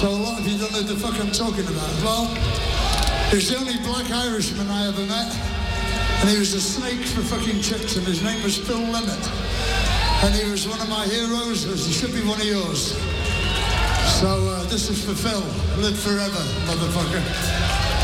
So a lot of you don't know what the fuck I'm talking about. Well, he was the only black Irishman I ever met, and he was a snake for fucking chicks, and his name was Phil Lynott. And he was one of my heroes, as he should be one of yours. So this is for Phil. Live forever, motherfucker.